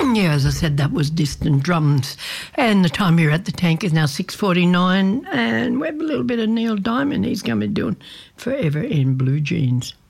Yeah, as I said, that was Distant Drums. And the time here at the Tank is now 6:49, and we have a little bit of Neil Diamond. He's going to be doing Forever in Blue Jeans.